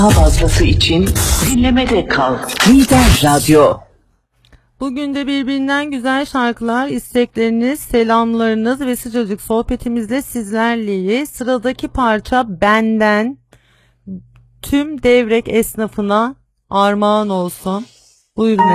Daha fazlası için dinlemede kal. Lider Radyo. Bugün de birbirinden güzel şarkılar, istekleriniz, selamlarınız ve sıcacık sohbetimizle sizlerleyiz. Sıradaki parça benden tüm Devrek esnafına armağan olsun. Buyurun.